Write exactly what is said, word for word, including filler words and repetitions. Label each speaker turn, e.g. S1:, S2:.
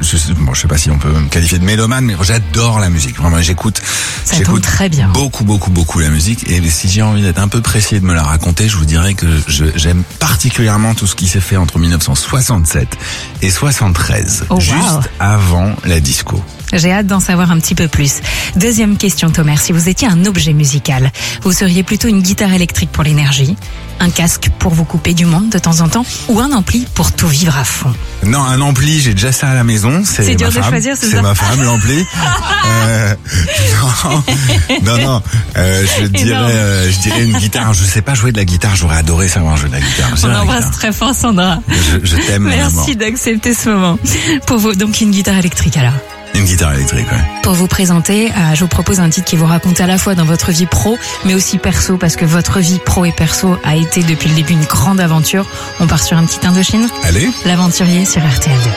S1: je, bon, je sais pas si on peut me qualifier de mélomane, mais j'adore la musique. Vraiment, j'écoute,
S2: Ça
S1: j'écoute
S2: tombe très bien.
S1: beaucoup, beaucoup, beaucoup la musique. Et si j'ai envie d'être un peu précis et de me la raconter, je vous dirais que je, j'aime particulièrement tout ce qui s'est fait entre dix-neuf cent soixante-sept et soixante-treize,
S2: Oh, wow.
S1: juste avant la disco.
S2: J'ai hâte d'en savoir un petit peu plus. Deuxième question, Thomas. Si vous étiez un objet musical, vous seriez plutôt une guitare électrique pour l'énergie, un casque pour vous couper du monde de temps en temps, ou un ampli pour tout vivre à fond?
S1: Non, un ampli, j'ai déjà ça à la maison. C'est,
S2: C'est dur
S1: ma
S2: de
S1: femme.
S2: choisir, c'est
S1: C'est
S2: ça
S1: ma femme, l'ampli. euh, non, non, non. Euh, je dirais,
S2: Énorme.
S1: euh, je dirais une guitare. Je sais pas jouer de la guitare. J'aurais adoré savoir jouer de la guitare.
S2: On
S1: J'aime la
S2: embrasse
S1: guitare.
S2: très fort Sandra.
S1: Je, je t'aime, mon amour.
S2: Merci d'accepter ce moment. Pour vous, donc une guitare électrique alors.
S1: Une guitare électrique, ouais.
S2: Pour vous présenter, euh, je vous propose un titre qui vous raconte à la fois dans votre vie pro, mais aussi perso, parce que votre vie pro et perso a été depuis le début une grande aventure. On part sur un petit Indochine.
S1: Allez.
S2: L'aventurier sur R T L deux.